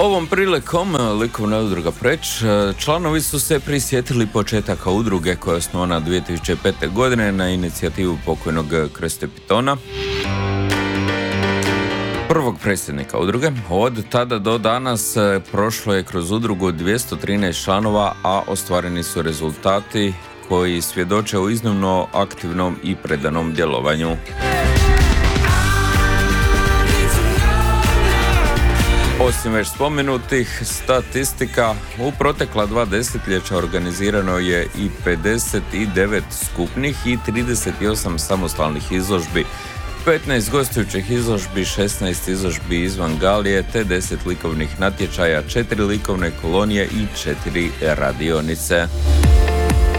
Ovom prilikom likovna udruga Preć članovi su se prisjetili početaka udruge koja je osnovana 2005. godine na inicijativu pokojnog Krste Pitona, prvog predsjednika udruge. Od tada do danas prošlo je kroz udrugu 213 članova, a ostvareni su rezultati koji svjedoče o iznimno aktivnom i predanom djelovanju. Osim već spomenutih statistika, u protekla 2 desetljeća organizirano je i 59 skupnih i 38 samostalnih izložbi, 15 gostujućih izložbi, 16 izložbi izvan galije, te 10 likovnih natječaja, 4 likovne kolonije i 4 radionice.